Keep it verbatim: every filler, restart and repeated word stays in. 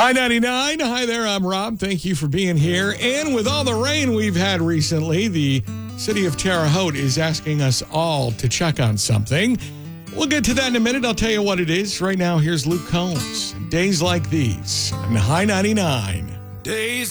Hi ninety-nine. Hi there, I'm Rob. Thank you for being here. And with all the rain we've had recently, the city of Terre Haute is asking us all to check on something. We'll get to that in a minute. I'll tell you what it is. Right now, here's Luke Combs. Days like these on High ninety-nine. Days